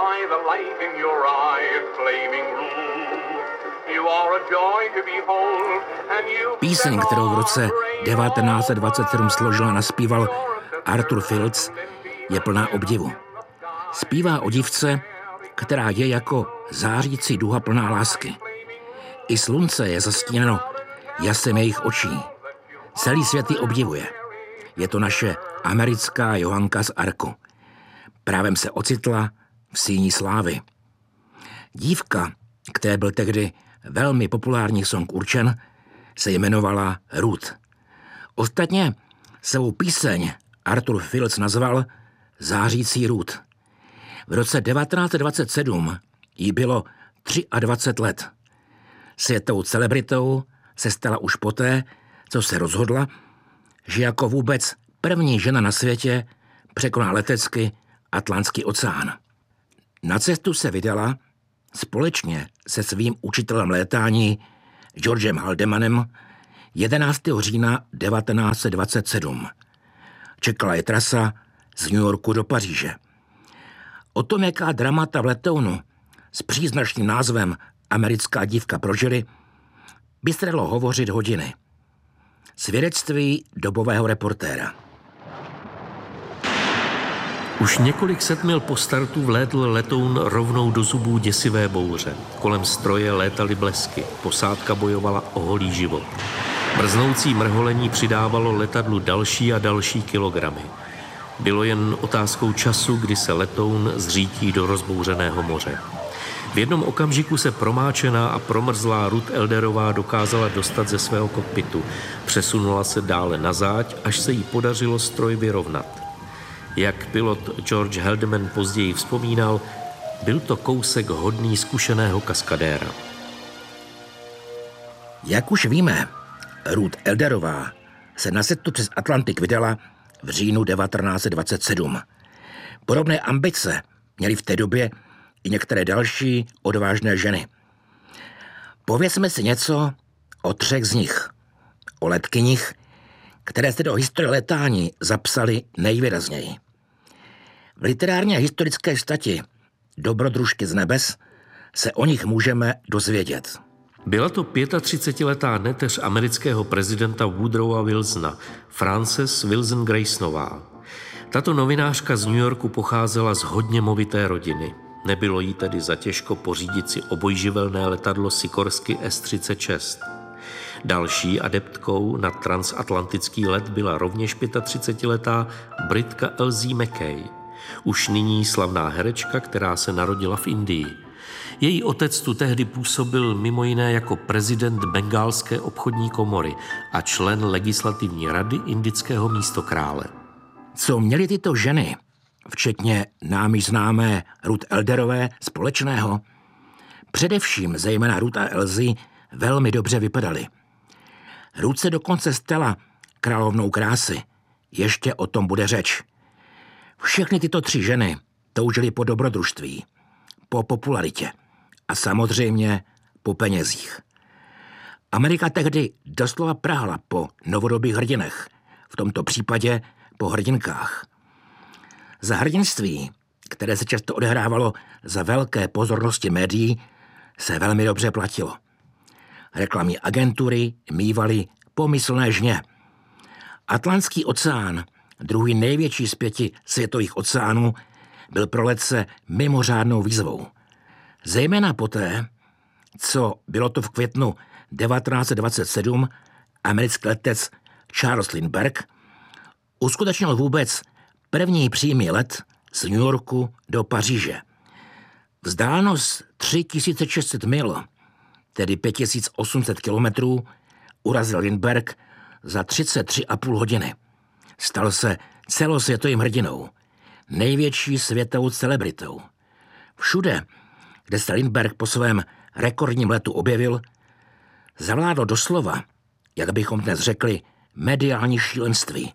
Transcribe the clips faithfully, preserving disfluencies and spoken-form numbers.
by the light in your eye, claiming rule. You are a joy to behold, and you... Píseň, kterou v roce devatenáct set dvacet sedm složil a naspíval Arthur Fields, je plná obdivu. Zpívá o dívce, která je jako zářící duha plná lásky. I slunce je zastíněno jasem jejich očí. Celý svět ji obdivuje. Je to naše americká Johanka z Arku. Právem se ocitla v síni slávy. Dívka, které byl tehdy velmi populární song určen, se jmenovala Ruth. Ostatně svou píseň Arthur Fields nazval Zářící Ruth. V roce devatenáct set dvacet sedm jí bylo dvacet tři let. Světovou celebritou se stala už poté, co se rozhodla, že jako vůbec první žena na světě překoná letecky Atlantský oceán. Na cestu se vydala společně se svým učitelem létání Georgem Haldemanem jedenáctého října devatenáct set dvacet sedm. Čekala je trasa z New Yorku do Paříže. O tom, jaká dramata v letounu s příznačným názvem Americká dívka prožili, by se dalo hovořit hodiny. Svědectví dobového reportéra. Už několik set mil po startu vlétl letoun rovnou do zubů děsivé bouře. Kolem stroje létaly blesky, posádka bojovala o holý život. Brznoucí mrholení přidávalo letadlu další a další kilogramy. Bylo jen otázkou času, kdy se letoun zřítí do rozbouřeného moře. V jednom okamžiku se promáčená a promrzlá Ruth Elderová dokázala dostat ze svého kokpitu. Přesunula se dále na záď, až se jí podařilo stroj vyrovnat. Jak pilot George Haldeman později vzpomínal, byl to kousek hodný zkušeného kaskadéra. Jak už víme, Ruth Elderová se na cestu přes Atlantik vydala v říjnu devatenáct set dvacet sedm. Podobné ambice měly v té době i některé další odvážné ženy. Povězme si něco o třech z nich. O letkyních, které se do historie letání zapsaly nejvýrazněji. V literárně historické stati Dobrodružky z nebes se o nich můžeme dozvědět. Byla to třicetiletá neteř amerického prezidenta Woodrowa Wilsona, Frances Wilson Gracenová. Tato novinářka z New Yorku pocházela z hodně movité rodiny. Nebylo jí tedy zatěžko pořídit si obojživelné letadlo Sikorsky S třicet šest. Další adeptkou na transatlantický let byla rovněž třicetiletá Britka Elsie McKay, už nyní slavná herečka, která se narodila v Indii. Její otec tu tehdy působil mimo jiné jako prezident Bengálské obchodní komory a člen legislativní rady indického místokrále. Co měly tyto ženy, včetně námi známé Ruth Elderové, společného? Především zejména Ruth a Elsie velmi dobře vypadaly. Ruth se dokonce stala královnou krásy. Ještě o tom bude řeč. Všechny tyto tři ženy toužily po dobrodružství, po popularitě a samozřejmě po penězích. Amerika tehdy doslova prahla po novodobých hrdinech, v tomto případě po hrdinkách. Za hrdinství, které se často odehrávalo za velké pozornosti médií, se velmi dobře platilo. Reklamní agentury mívaly pomyslné žně. Atlantský oceán, druhý největší z pěti světových oceánů, byl pro letce mimořádnou výzvou. Zejména poté, co bylo to v květnu devatenáct set dvacet sedm americký letec Charles Lindbergh uskutečnil vůbec první přímý let z New Yorku do Paříže. Vzdálenost tři tisíce šest set mil, tedy pět tisíc osm set kilometrů, urazil Lindbergh za třicet tři a půl hodiny. Stal se celosvětovým hrdinou, největší světovou celebritou. Všude, kde se Lindbergh po svém rekordním letu objevil, zavládlo doslova, jak bychom dnes řekli, mediální šílenství.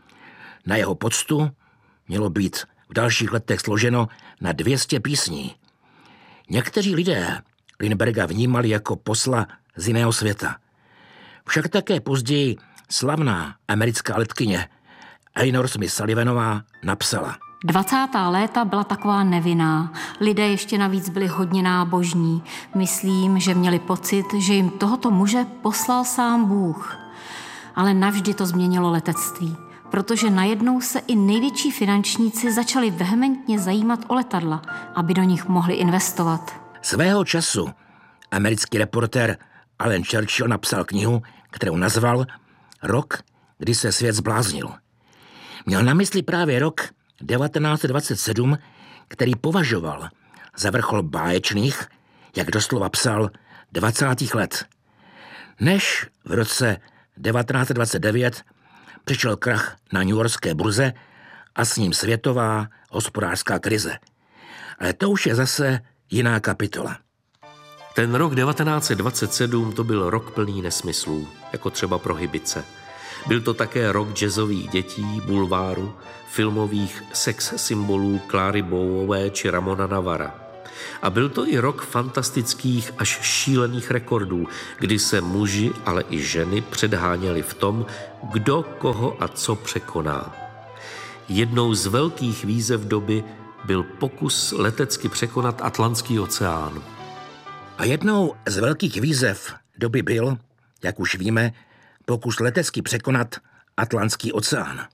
Na jeho poctu mělo být v dalších letech složeno na dvě stě písní. Někteří lidé Lindbergha vnímali jako posla z jiného světa. Však také později slavná americká letkyně Eleanor Smith Sullivanová napsala: dvacátá léta byla taková nevinná. Lidé ještě navíc byli hodně nábožní. Myslím, že měli pocit, že jim tohoto muže poslal sám Bůh. Ale navždy to změnilo letectví, protože najednou se i největší finančníci začali vehementně zajímat o letadla, aby do nich mohli investovat. Svého času americký reportér Allen Churchill napsal knihu, kterou nazval Rok, kdy se svět zbláznil. Měl na mysli právě rok devatenáct set dvacet sedm, který považoval za vrchol báječných, jak doslova psal, dvacátých let. Než v roce devatenáct set dvacet devět přišel krach na newyorské burze a s ním světová hospodářská krize. Ale to už je zase jiná kapitola. Ten rok devatenáct set dvacet sedm to byl rok plný nesmyslů, jako třeba prohibice. Byl to také rok jazzových dětí, bulváru, filmových sex symbolů Clary Bowové či Ramona Navara. A byl to i rok fantastických až šílených rekordů, kdy se muži, ale i ženy předháněli v tom, kdo koho a co překoná. Jednou z velkých výzev doby byl pokus letecky překonat Atlantský oceán. A jednou z velkých výzev doby byl, jak už víme, pokus letecky překonat Atlantský oceán.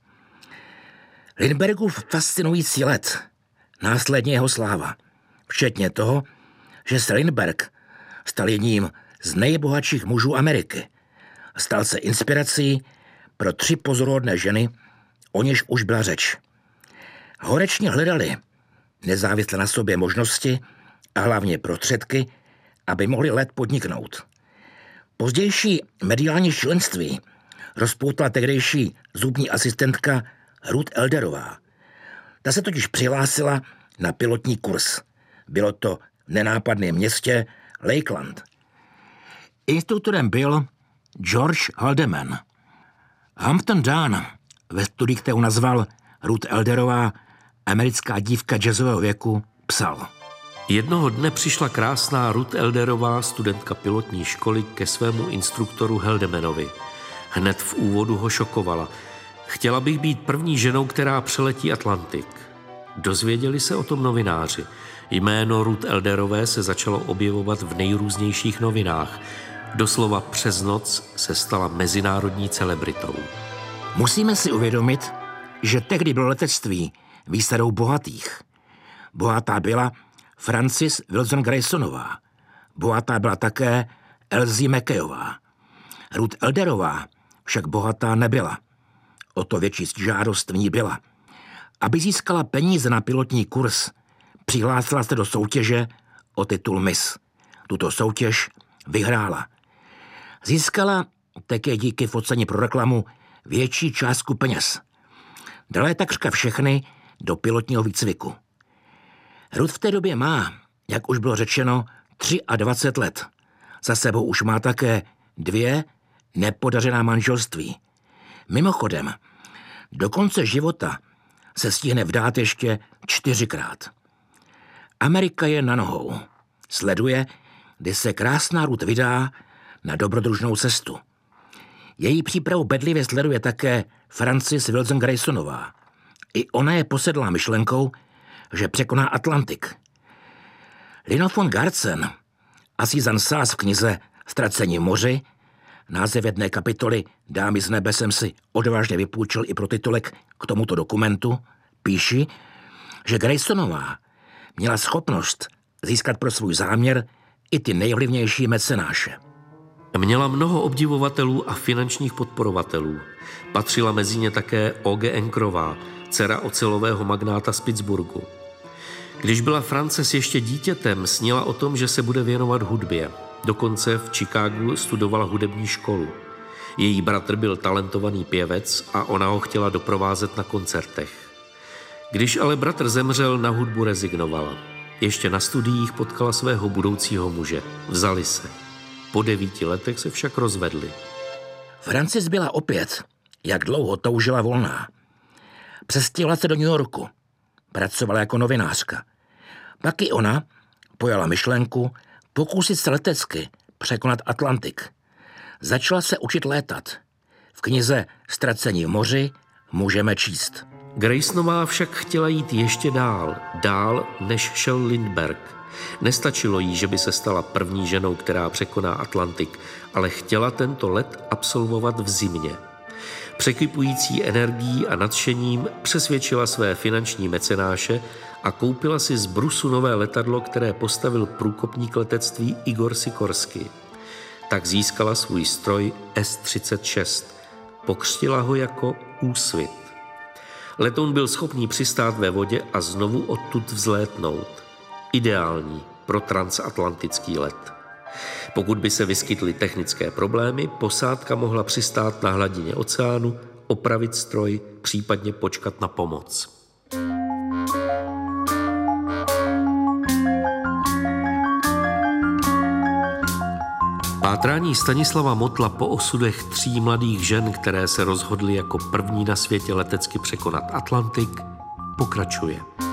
Lindberghův fascinující let, následně jeho sláva, včetně toho, že se Lindbergh stal jedním z nejbohatších mužů Ameriky. Stal se inspirací pro tři pozoruhodné ženy, o něž už byla řeč. Horečně hledali nezávisle na sobě možnosti a hlavně prostředky, aby mohli let podniknout. Pozdější mediální šílenství rozpoutala tehdejší zubní asistentka Ruth Elderová. Ta se totiž přihlásila na pilotní kurz. Bylo to v nenápadném městě Lakeland. Instruktorem byl George Haldeman. Hampton Dunn ve studii, kterou nazval Ruth Elderová, americká dívka jazzového věku, psal. Jednoho dne přišla krásná Ruth Elderová, studentka pilotní školy, ke svému instruktoru Haldemanovi. Hned v úvodu ho šokovala. Chtěla bych být první ženou, která přeletí Atlantik. Dozvěděli se o tom novináři. Jméno Ruth Elderové se začalo objevovat v nejrůznějších novinách. Doslova přes noc se stala mezinárodní celebritou. Musíme si uvědomit, že tehdy bylo letectví výsadou bohatých. Bohatá byla Frances Wilson Graysonová. Bohatá byla také Elsie McKayová. Ruth Elderová však bohatá nebyla. O to větší žádost v ní byla. Aby získala peníze na pilotní kurz, přihlásila se do soutěže o titul Miss. Tuto soutěž vyhrála. Získala také díky focení pro reklamu větší částku peněz. Dala je takřka všechny do pilotního výcviku. Ruth v té době má, jak už bylo řečeno, dvacet tři let. Za sebou už má také dvě nepodařená manželství. Mimochodem, do konce života se stihne vdát ještě čtyřikrát. Amerika je na nohou. Sleduje, kdy se krásná Ruth vydá na dobrodružnou cestu. Její přípravu bedlivě sleduje také Frances Wilson Graysonová. I ona je posedlá myšlenkou, že překoná Atlantik. Lino von Gartzen a Susan Sass v knize Ztracení v moři, název jedné kapitoly Dámy z nebe jsem si odvážně vypůjčil i pro titulek k tomuto dokumentu, píší, že Graysonová měla schopnost získat pro svůj záměr i ty nejvlivnější mecenáše. Měla mnoho obdivovatelů a finančních podporovatelů. Patřila mezi ně také O G Enkrová, dcera ocelového magnáta z Pittsburghu. Když byla Frances ještě dítětem, snila o tom, že se bude věnovat hudbě. Dokonce v Chicagu studovala hudební školu. Její bratr byl talentovaný pěvec a ona ho chtěla doprovázet na koncertech. Když ale bratr zemřel, na hudbu rezignovala. Ještě na studiích potkala svého budoucího muže. Vzali se. Po devíti letech se však rozvedli. Frances byla opět, jak dlouho toužila, volná. Přestěhovala se do New Yorku. Pracovala jako novinářka. Pak i ona pojala myšlenku pokusit se letecky překonat Atlantik. Začala se učit létat. V knize Ztracení v moři můžeme číst. Graysonová však chtěla jít ještě dál, dál než šel Lindbergh. Nestačilo jí, že by se stala první ženou, která překoná Atlantik, ale chtěla tento let absolvovat v zimě. Překypující energií a nadšením přesvědčila své finanční mecenáše a koupila si z Brusu nové letadlo, které postavil průkopník letectví Igor Sikorsky. Tak získala svůj stroj S třicet šest. Pokřtila ho jako Úsvit. Letoun byl schopný přistát ve vodě a znovu odtud vzlétnout. Ideální pro transatlantický let. Pokud by se vyskytly technické problémy, posádka mohla přistát na hladině oceánu, opravit stroj, případně počkat na pomoc. Pátrání Stanislava Motla po osudech tří mladých žen, které se rozhodly jako první na světě letecky překonat Atlantik, pokračuje.